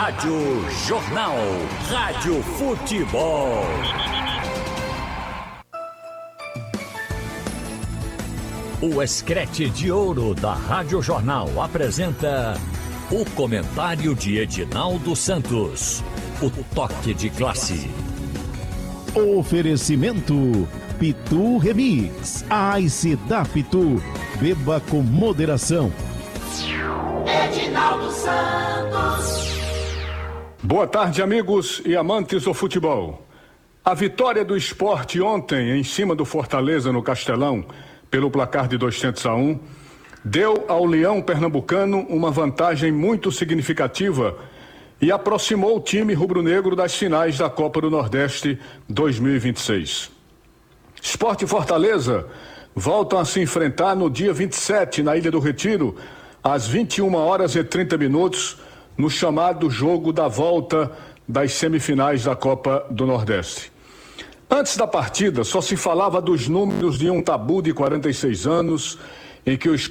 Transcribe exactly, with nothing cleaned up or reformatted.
Rádio Jornal. Rádio Futebol. O Escrete de Ouro da Rádio Jornal apresenta o comentário de Edinaldo Santos. O toque de classe. Oferecimento Pitu Remix. A Ice da Pitu. Beba com moderação. Edinaldo Santos. Boa tarde, amigos e amantes do futebol. A vitória do Sport ontem em cima do Fortaleza no Castelão, pelo placar de dois a um, deu ao Leão Pernambucano uma vantagem muito significativa e aproximou o time rubro-negro das finais da Copa do Nordeste dois mil e vinte e seis. Sport e Fortaleza voltam a se enfrentar no dia vinte e sete na Ilha do Retiro, às vinte e uma horas e trinta minutos, no chamado jogo da volta das semifinais da Copa do Nordeste. Antes da partida, só se falava dos números de um tabu de quarenta e seis anos, em que o